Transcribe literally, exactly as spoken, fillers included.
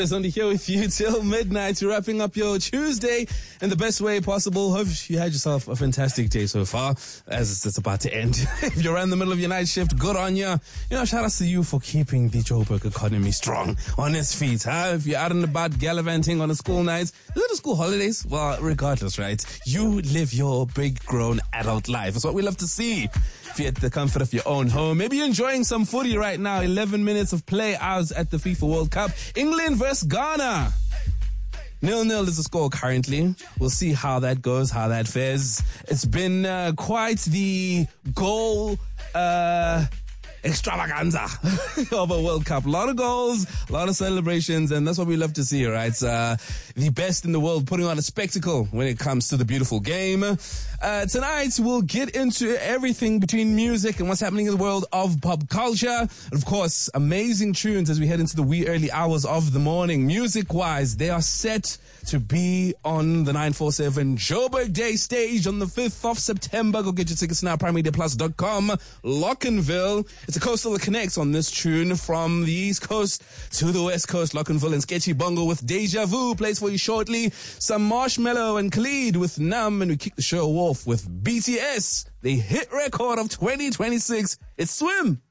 It's only here with you till midnight. You're wrapping up your Tuesday in the best way possible. Hope you had yourself a fantastic day so far as it's about to end. If you're in the middle of your night shift, good on you. You know, shout out to you for keeping the Joburg economy strong on its feet. Huh? If you're out and about gallivanting on a school night, is it a school holidays? Well, regardless, right? You live your big grown adult life. That's what we love to see. If you're at the comfort of your own home, maybe you're enjoying some footy right now. eleven minutes of play hours at the FIFA World Cup. England versus Ghana. Nil-nil is the score currently. We'll see how that goes, how that fares. It's been uh, quite the goal uh, extravaganza of a World Cup. A lot of goals, a lot of celebrations, and that's what we love to see, right? It's uh, the best in the world putting on a spectacle when it comes to the beautiful game. Uh, tonight, we'll get into everything between music and what's happening in the world of pop culture. And of course, amazing tunes as we head into the wee early hours of the morning. Music-wise, they are set to be on the nine four seven Joburg Day stage on the fifth of September. Go get your tickets now, prime media plus dot com. Lockenville. It's a coastal that connects on this tune from the East Coast to the West Coast. Lockenville and Sketchy Bongo with Deja Vu plays for you shortly. Some Marshmello and Khalid with Numb, and we kick the show off with B T S, the hit record of twenty twenty-six. It's Swim.